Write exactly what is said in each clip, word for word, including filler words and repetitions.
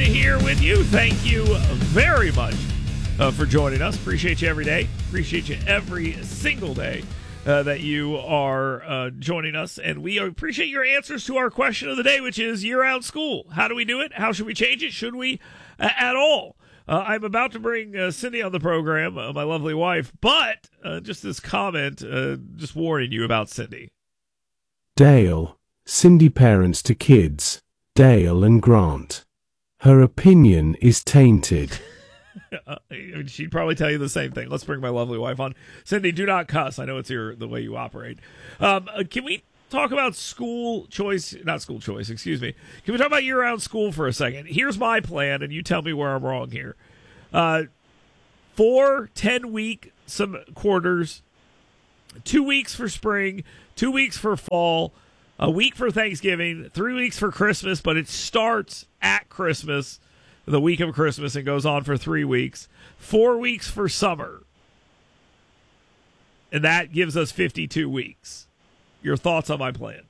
here with you. Thank you very much uh, for joining us. Appreciate you every day. Appreciate you every single day uh, that you are uh, joining us. And we appreciate your answers to our question of the day, which is year-round school. How do we do it? How should we change it? Should we uh, at all? Uh, I'm about to bring uh, Cindy on the program, uh, my lovely wife, but uh, just this comment, uh, just warning you about Cindy. Dale, Cindy parents to kids, Dale and Grant. Her opinion is tainted. uh, she'd probably tell you the same thing. Let's bring my lovely wife on. Cindy, do not cuss. I know it's your the way you operate. Um, uh, can we talk about school choice? Not school choice, excuse me. Can we talk about year-round school for a second? Here's my plan, and you tell me where I'm wrong here. Uh, four ten-week some quarters, two weeks for spring, two weeks for fall, a week for Thanksgiving, three weeks for Christmas, but it starts at Christmas, the week of Christmas, and goes on for three weeks. Four weeks for summer. And that gives us fifty-two weeks. Your thoughts on my plan?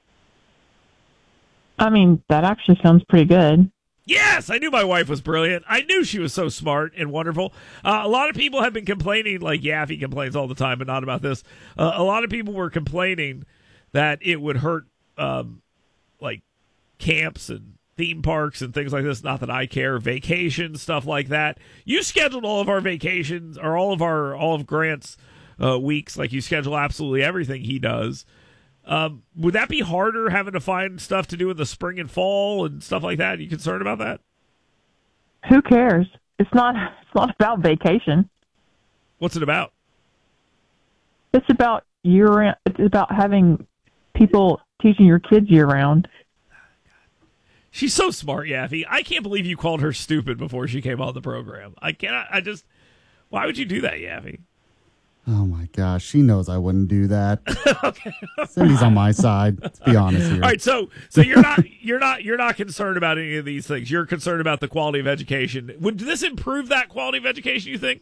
I mean, that actually sounds pretty good. Yes, I knew my wife was brilliant. I knew she was so smart and wonderful. Uh, a lot of people have been complaining, like Yaffe complains all the time, but not about this. Uh, a lot of people were complaining that it would hurt Um, like camps and theme parks and things like this. Not that I care. Vacations, stuff like that. You scheduled all of our vacations or all of our all of Grant's uh, weeks. Like you schedule absolutely everything he does. Um, would that be harder having to find stuff to do in the spring and fall and stuff like that? Are you concerned about that? Who cares? It's not. It's not about vacation. What's it about? It's about year. It's about having people teaching your kids year-round. She's so smart, Yaffe. I can't believe you called her stupid before she came on the program. I cannot. I just. Why would you do that, Yaffe? Oh my gosh, she knows I wouldn't do that. Okay. Cindy's on my side. Let's be honest here. All right, so so you're not you're not you're not concerned about any of these things. You're concerned about the quality of education. Would this improve that quality of education, you think?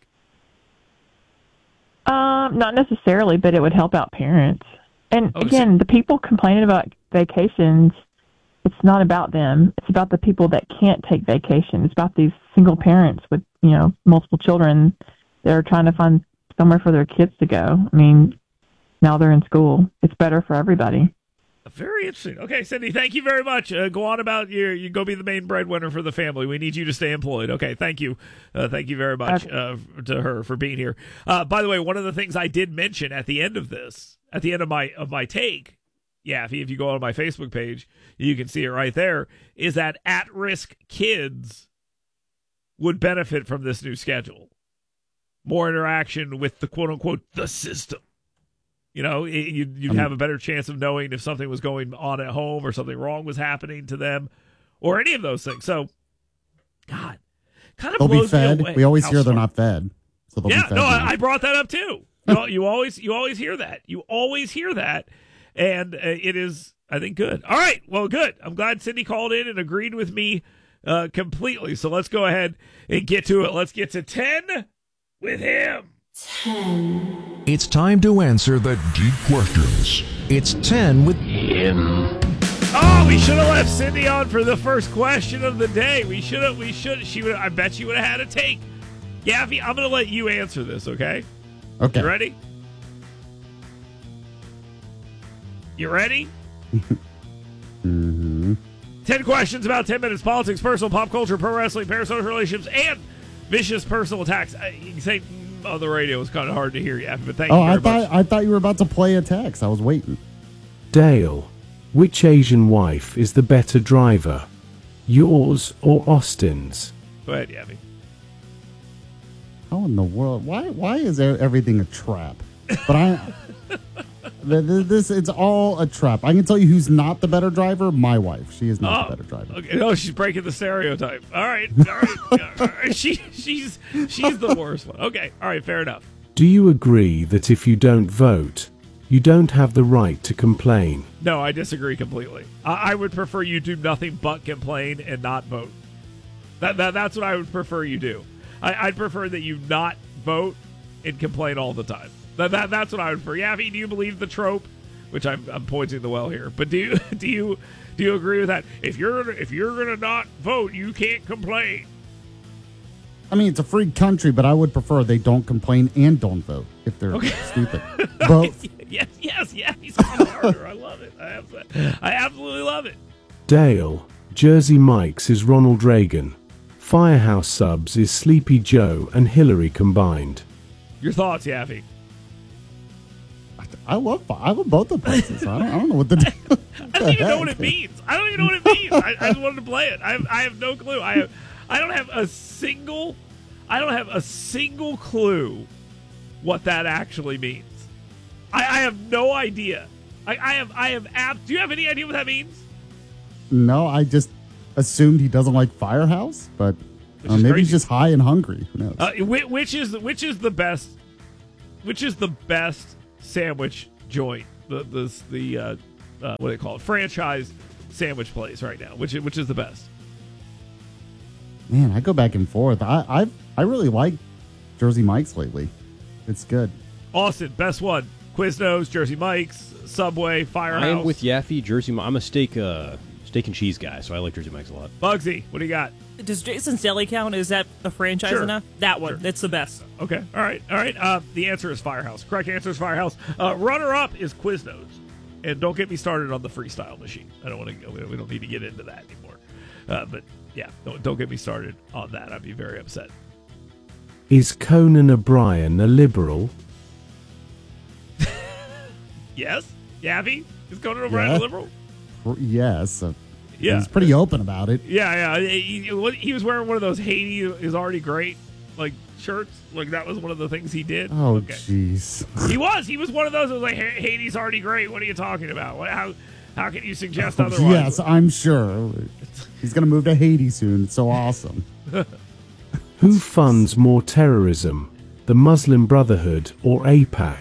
Um, not necessarily, but it would help out parents. And oh, again, so- the people complaining about vacations, it's not about them. It's about the people that can't take vacation. It's about these single parents with, you know, multiple children that are trying to find somewhere for their kids to go. I mean, now they're in school. It's better for everybody. Very interesting. Okay, Cindy, thank you very much. Uh, go on about your, you go be the main breadwinner for the family. We need you to stay employed. Okay, thank you. Uh, thank you very much okay. uh, to her for being here. Uh, by the way, one of the things I did mention at the end of this, at the end of my of my take, yeah, if you, if you go on my Facebook page, you can see it right there, is that at-risk kids would benefit from this new schedule. More interaction with the quote-unquote the system. You know, it, you'd, you'd have a better chance of knowing if something was going on at home or something wrong was happening to them or any of those things. So, God, kind of they'll blows be fed. me away. We always How hear smart. they're not fed. So they'll yeah, be fed no, now. I, I brought that up too. You, know, you always you always hear that. You always hear that. And uh, it is, I think, good. All right, well, good. I'm glad Cindy called in and agreed with me uh, completely. So let's go ahead and get to it. Let's get to ten with him. ten. It's time to answer the deep questions. It's ten with him. Oh, we should have left Cindy on for the first question of the day. We should have. We should. She would. I bet she would have had a take. Yaffe, I'm going to let you answer this. Okay. Okay. You ready? You ready? Mm-hmm. Ten questions about ten minutes. Politics, personal, pop culture, pro wrestling, parasocial relationships, and vicious personal attacks. I, you can say mm, on the radio it's kind of hard to hear, Yaffe, but thank Oh, you very I thought much. I thought you were about to play a text. I was waiting. Dale, which Asian wife is the better driver? Yours or Austin's? Go ahead, Yaffe. How in the world? Why? Why is there everything a trap? But I, this it's all a trap. I can tell you who's not the better driver. My wife. She is not Oh, the better driver. Okay, no, she's breaking the stereotype. All right, all right, all right. She, she's she's the worst one. Okay, all right, fair enough. Do you agree that if you don't vote, you don't have the right to complain? No, I disagree completely. I, I would prefer you do nothing but complain and not vote. That, that that's what I would prefer you do. I, I'd prefer that you not vote and complain all the time. That, that that's what I would prefer. Yaffe, do you believe the trope which I'm, I'm pointing the well here. But do you do you do you agree with that? If you're if you're gonna not vote, you can't complain. I mean, it's a free country, but I would prefer they don't complain and don't vote if they're Okay. stupid. Both. Yes, yes, yes. He's on the harder. I love it. I, have, I absolutely love it. Dale, Jersey Mike's is Ronald Reagan. Firehouse Subs is Sleepy Joe and Hillary combined. Your thoughts, Yaffee? I love I love both the places. I don't, I don't know what the. I don't even know what it means. I don't even know what it means. I, I just wanted to play it. I have, I have no clue. I have, I don't have a single, I don't have a single clue what that actually means. I, I have no idea. I, I have, I have. Ab- Do you have any idea what that means? No, I just assumed he doesn't like Firehouse, but Which uh, is maybe crazy. he's just high and hungry. Who knows? Uh, which, which is which is the best? Which is the best sandwich joint? The the the uh, uh, what do they call it? Franchise sandwich place right now. Which which is the best? Man, I go back and forth. I I I really like Jersey Mike's lately. It's good. Austin, best one. Quiznos, Jersey Mike's, Subway, Firehouse. I am with Yaffee, Jersey. Mi- I'm a steak, uh, steak and cheese guy, so I like Jersey Mike's a lot. Bugsy, what do you got? Does Jason's Deli count? Is that a franchise Sure. enough? That one. Sure. That's the best. Okay, all right, all right. Uh, the answer is Firehouse. Correct answer is Firehouse. Uh, runner up is Quiznos, and don't get me started on the freestyle machine. I don't want to. We don't need to get into that anymore. Uh, but yeah, don't, don't get me started on that. I'd be very upset. Is Conan O'Brien a liberal? Yes, Yaffee is Conan O'Brien Yeah. a liberal? Yes. Uh, Yeah. He's pretty open about it. Yeah, yeah. He, he- he was wearing one of those Haiti is already great like shirts. Like that was one of the things he did. Oh, Okay. jeez. He was. He was one of those. That was like "Ha- Haiti's already great. What are you talking about? What, how how can you suggest otherwise? Yes, I'm sure. He's going to move to Haiti soon. It's so awesome. Who funds more terrorism, the Muslim Brotherhood or AIPAC?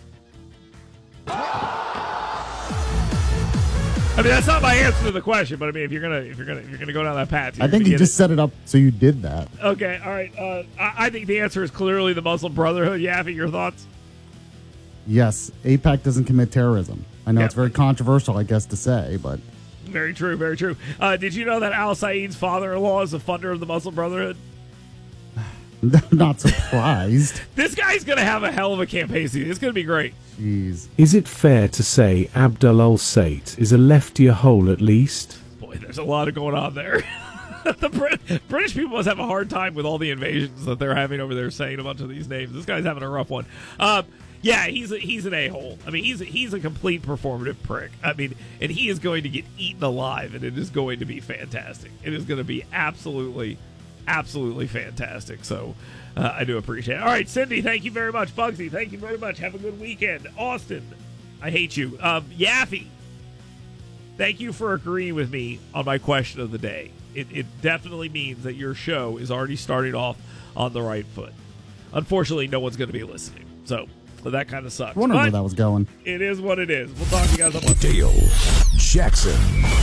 I mean, that's not my answer to the question, but I mean, if you're gonna if you're gonna if you're gonna go down that path, I you're think gonna he get just it. set it up so you did that. Okay, all right. Uh, I, I think the answer is clearly the Muslim Brotherhood. Yaffee, your thoughts? Yes, AIPAC doesn't commit terrorism. I know Yeah. it's very controversial, I guess, to say, but Very true. Very true. Uh, did you know that Al Saeed's father-in-law is the funder of the Muslim Brotherhood? I'm not surprised. This guy's gonna have a hell of a campaign season. It's gonna be great. Jeez. Is it fair to say Abdul al-Sait is a leftier hole at least? Boy, there's a lot of going on there. the Brit- British people must have a hard time with all the invasions that they're having over there, saying a bunch of these names. This guy's having a rough one. Um, yeah, he's a, he's an a-hole. I mean, he's a, he's a complete performative prick. I mean, and he is going to get eaten alive, and it is going to be fantastic. It is going to be absolutely, absolutely fantastic. So uh, I do appreciate it. All right, Cindy, thank you very much. Bugsy, thank you very much. Have a good weekend. Austin, I hate you. Um, Yaffee, thank you for agreeing with me on my question of the day. It, it definitely means that your show is already starting off on the right foot. Unfortunately, no one's going to be listening. So that kind of sucks. I wondered But where that was going. it is what it is. We'll talk to you guys on Monday. Dale Jackson.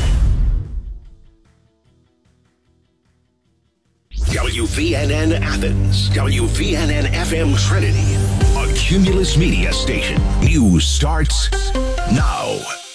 W V N N Athens, W V N N F M Trinity, a Cumulus Media station. News starts now.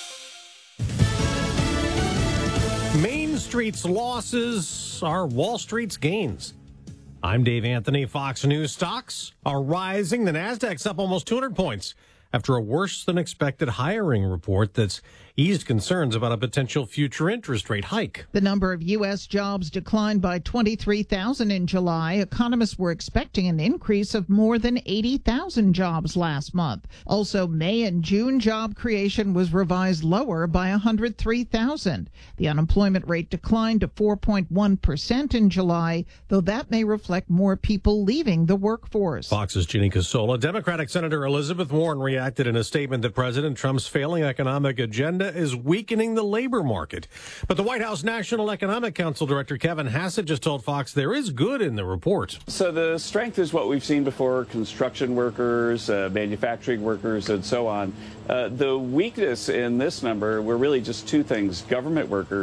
Main Street's losses are Wall Street's gains. I'm Dave Anthony. Fox News stocks are rising. The Nasdaq's up almost two hundred points after a worse than expected hiring report that's eased concerns about a potential future interest rate hike. The number of U S jobs declined by twenty-three thousand in July. Economists were expecting an increase of more than eighty thousand jobs last month. Also, May and June job creation was revised lower by one hundred three thousand. The unemployment rate declined to four point one percent in July, though that may reflect more people leaving the workforce. Fox's Ginny Casola. Democratic Senator Elizabeth Warren reacted in a statement that President Trump's failing economic agenda is weakening the labor market. But the White House National Economic Council Director Kevin Hassett just told Fox there is good in the report. So the strength is what we've seen before: construction workers, uh, manufacturing workers, and so on. Uh, the weakness in this number were really just two things: government workers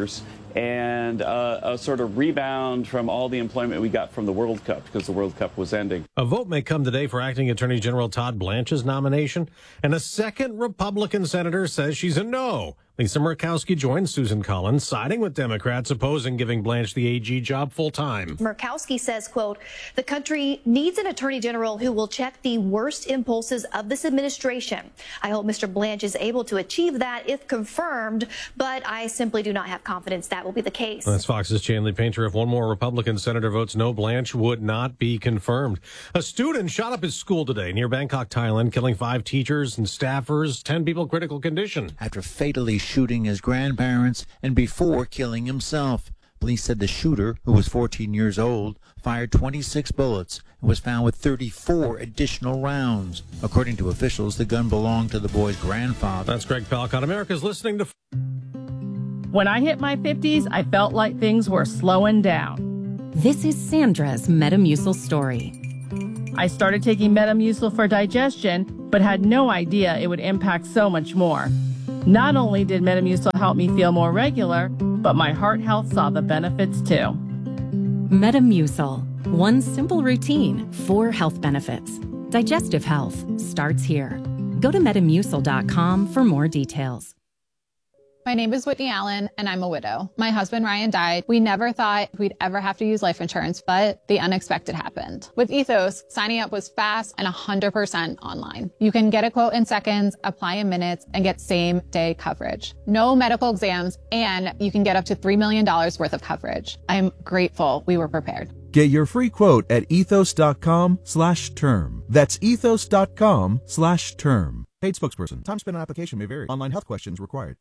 and uh, a sort of rebound from all the employment we got from the World Cup because the World Cup was ending. A vote may come today for Acting Attorney General Todd Blanche's nomination, and a second Republican senator says she's a no. Lisa Murkowski joins Susan Collins, siding with Democrats opposing giving Blanche the A G job full-time. Murkowski says, quote, the country needs an attorney general who will check the worst impulses of this administration. I hope Mister Blanche is able to achieve that if confirmed, but I simply do not have confidence that will be the case. That's Fox's Chanley Painter. If one more Republican senator votes no, Blanche would not be confirmed. A student shot up his school today near Bangkok, Thailand, killing five teachers and staffers, ten people critical condition. After fatally shooting his grandparents and before killing himself. Police said the shooter, who was fourteen years old, fired twenty-six bullets and was found with thirty-four additional rounds. According to officials, the gun belonged to the boy's grandfather. That's Greg Palcott. America's listening to... When I hit my fifties, I felt like things were slowing down. This is Sandra's Metamucil story. I started taking Metamucil for digestion, but had no idea it would impact so much more. Not only did Metamucil help me feel more regular, but my heart health saw the benefits too. Metamucil. One simple routine, four health benefits. Digestive health starts here. Go to metamucil dot com for more details. My name is Whitney Allen, and I'm a widow. My husband, Ryan, died. We never thought we'd ever have to use life insurance, but the unexpected happened. With Ethos, signing up was fast and one hundred percent online. You can get a quote in seconds, apply in minutes, and get same-day coverage. No medical exams, and you can get up to three million dollars worth of coverage. I'm grateful we were prepared. Get your free quote at ethos.com slash term. That's ethos.com slash term. Paid spokesperson. Time spent on application may vary. Online health questions required.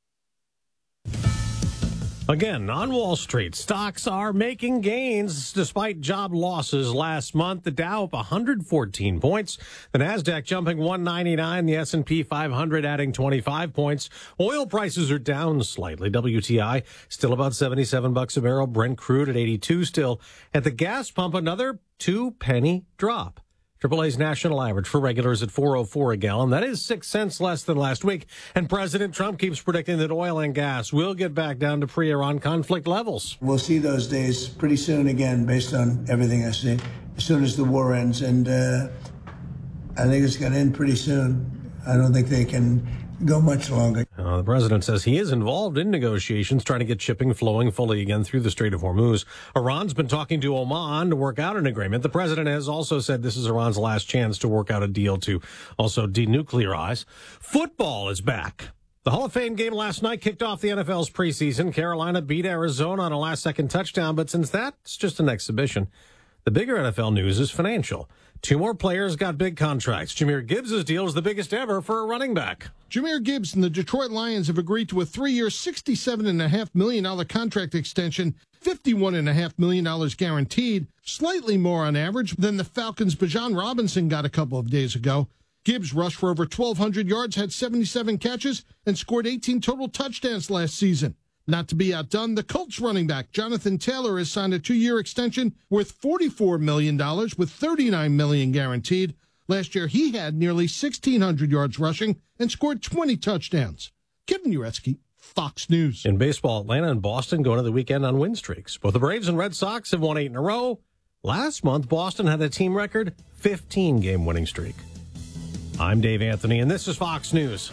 Again, on Wall Street, stocks are making gains despite job losses last month. The Dow up one hundred fourteen points, the Nasdaq jumping one ninety-nine, the S and P five hundred adding twenty-five points. Oil prices are down slightly. W T I still about seventy-seven bucks a barrel. Brent crude at eighty-two still. At the gas pump, another two penny drop. triple A's national average for regulars at four oh four a gallon. That is six cents less than last week. And President Trump keeps predicting that oil and gas will get back down to pre-Iran conflict levels. We'll see those days pretty soon again, based on everything I see, as soon as the war ends. And uh, I think it's going to end pretty soon. I don't think they can go much longer. Uh, the president says he is involved in negotiations trying to get shipping flowing fully again through the Strait of Hormuz. Iran's been talking to Oman to work out an agreement. The president has also said this is Iran's last chance to work out a deal to also denuclearize. Football is back. The Hall of Fame game last night kicked off the N F L's preseason. Carolina beat Arizona on a last-second touchdown, but since that's just an exhibition, the bigger N F L news is financial. Two more players got big contracts. Jahmyr Gibbs' deal is the biggest ever for a running back. Jahmyr Gibbs and the Detroit Lions have agreed to a three-year, sixty-seven point five million dollars contract extension, fifty-one point five million dollars guaranteed, slightly more on average than the Falcons' Bijan Robinson got a couple of days ago. Gibbs rushed for over twelve hundred yards, had seventy-seven catches, and scored eighteen total touchdowns last season. Not to be outdone, the Colts running back Jonathan Taylor has signed a two-year extension worth forty-four million dollars with thirty-nine million dollars guaranteed. Last year, he had nearly sixteen hundred yards rushing and scored twenty touchdowns. Kevin Uretsky, Fox News. In baseball, Atlanta and Boston go into the weekend on win streaks. Both the Braves and Red Sox have won eight in a row. Last month, Boston had a team record fifteen-game winning streak. I'm Dave Anthony, and this is Fox News.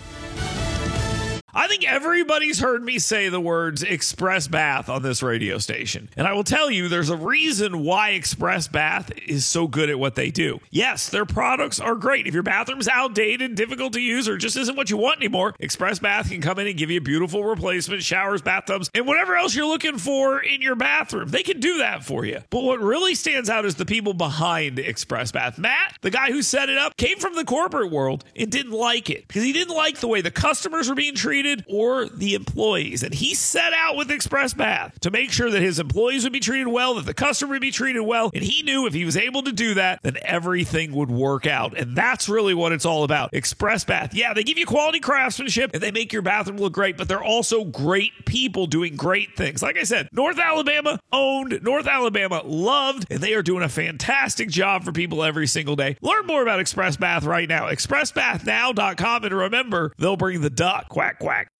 I think everybody's heard me say the words Express Bath on this radio station. And I will tell you, there's a reason why Express Bath is so good at what they do. Yes, their products are great. If your bathroom's outdated, difficult to use, or just isn't what you want anymore, Express Bath can come in and give you a beautiful replacement, showers, bathtubs, and whatever else you're looking for in your bathroom. They can do that for you. But what really stands out is the people behind Express Bath. Matt, the guy who set it up, came from the corporate world and didn't like it because he didn't like the way the customers were being treated or the employees. And he set out with Express Bath to make sure that his employees would be treated well, that the customer would be treated well. And he knew if he was able to do that, then everything would work out. And that's really what it's all about. Express Bath. Yeah, they give you quality craftsmanship and they make your bathroom look great, but they're also great people doing great things. Like I said, North Alabama owned, North Alabama loved, and they are doing a fantastic job for people every single day. Learn more about Express Bath right now. express bath now dot com, and remember, they'll bring the duck. Quack, quack.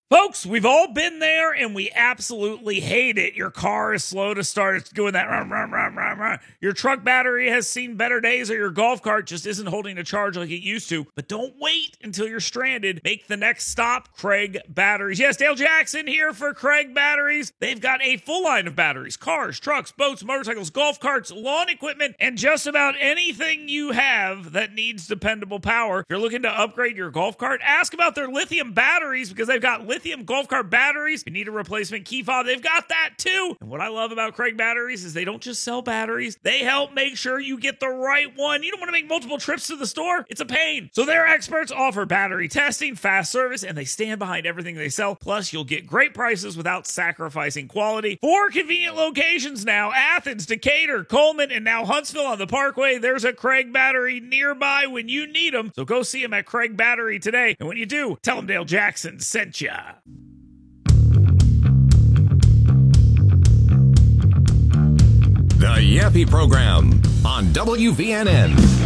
Folks, we've all been there, and we absolutely hate it. Your car is slow to start. It's doing that. Rah, rah, rah, rah, rah. Your truck battery has seen better days, or your golf cart just isn't holding a charge like it used to. But don't wait until you're stranded. Make the next stop, Craig Batteries. Yes, Dale Jackson here for Craig Batteries. They've got a full line of batteries, cars, trucks, boats, motorcycles, golf carts, lawn equipment, and just about anything you have that needs dependable power. If you're looking to upgrade your golf cart, ask about their lithium batteries, because they've got lithium Lithium golf cart batteries. You need a replacement key fob, they've got that too. And what I love about Craig Batteries is they don't just sell batteries, they help make sure you get the right one. You don't want to make multiple trips to the store, it's a pain. So their experts offer battery testing, fast service, and they stand behind everything they sell. Plus, you'll get great prices without sacrificing quality. Four convenient locations now: Athens, Decatur, Coleman, and now Huntsville on the Parkway. There's a Craig Battery nearby when you need them. So go see them at Craig Battery today. And when you do, tell them Dale Jackson sent ya. The Yappy Program on W V N N.